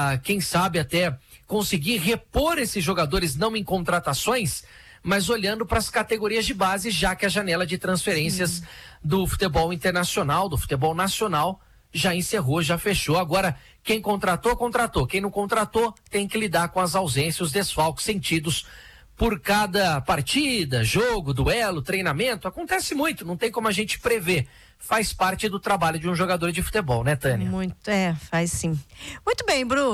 para, quem sabe, até conseguir repor esses jogadores não em contratações, mas olhando para as categorias de base, já que a janela de transferências do futebol internacional, do futebol nacional, já encerrou, já fechou. Agora, quem contratou, contratou. Quem não contratou, tem que lidar com as ausências, os desfalques sentidos por cada partida, jogo, duelo, treinamento. Acontece muito, não tem como a gente prever. Faz parte do trabalho de um jogador de futebol, né, Tânia? Faz sim. Muito bem, Bruno.